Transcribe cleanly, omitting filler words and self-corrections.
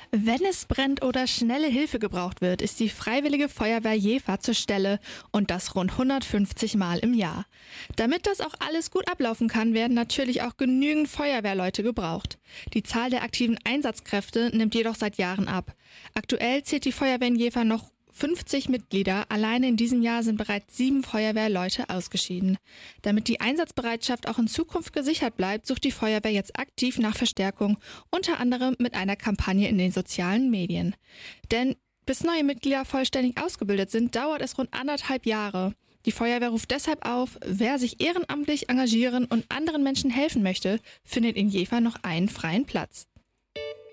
Wenn es brennt oder schnelle Hilfe gebraucht wird, ist die Freiwillige Feuerwehr Jever zur Stelle und das rund 150 Mal im Jahr. Damit das auch alles gut ablaufen kann, werden natürlich auch genügend Feuerwehrleute gebraucht. Die Zahl der aktiven Einsatzkräfte nimmt jedoch seit Jahren ab. Aktuell zählt die Feuerwehr in Jever noch 50 Mitglieder, alleine in diesem Jahr sind bereits 7 Feuerwehrleute ausgeschieden. Damit die Einsatzbereitschaft auch in Zukunft gesichert bleibt, sucht die Feuerwehr jetzt aktiv nach Verstärkung, unter anderem mit einer Kampagne in den sozialen Medien. Denn bis neue Mitglieder vollständig ausgebildet sind, dauert es rund 1,5 Jahre. Die Feuerwehr ruft deshalb auf, wer sich ehrenamtlich engagieren und anderen Menschen helfen möchte, findet in Jever noch einen freien Platz.